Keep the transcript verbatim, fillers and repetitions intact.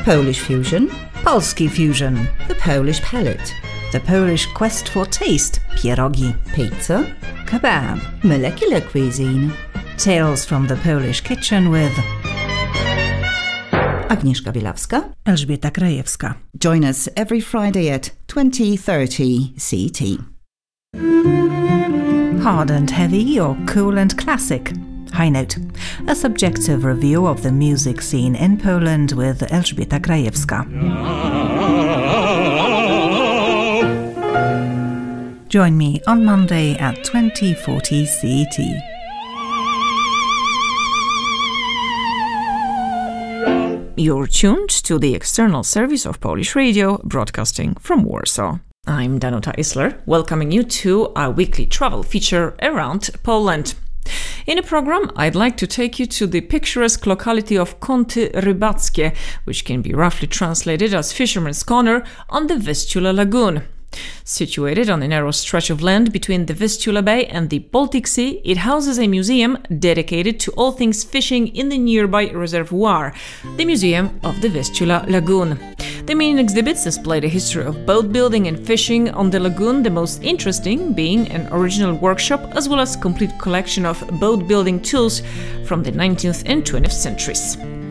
Polish fusion, Polski fusion, the Polish palate, the Polish quest for taste, pierogi, pizza, kebab, molecular cuisine. Tales from the Polish kitchen with Agnieszka Bielawska, Elżbieta Krajewska. Join us every Friday at twenty thirty C T. Hard and heavy or cool and classic? High Note, a subjective review of the music scene in Poland with Elżbieta Krajewska. Join me on Monday at twenty forty C E T. You're tuned to the external service of Polish Radio, broadcasting from Warsaw. I'm Danuta Isler, welcoming you to our weekly travel feature around Poland. In the program, I'd like to take you to the picturesque locality of Kąty Rybackie, which can be roughly translated as Fisherman's Corner on the Vistula Lagoon. Situated on a narrow stretch of land between the Vistula Bay and the Baltic Sea, it houses a museum dedicated to all things fishing in the nearby reservoir, the Museum of the Vistula Lagoon. The main exhibits display the history of boat building and fishing on the lagoon, the most interesting being an original workshop as well as complete collection of boat building tools from the nineteenth and twentieth centuries.